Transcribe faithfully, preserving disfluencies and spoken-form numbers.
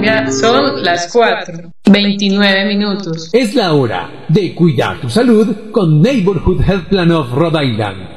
Colombia son las cuatro, veintinueve minutos. Es la hora de cuidar tu salud con Neighborhood Health Plan of Rhode Island.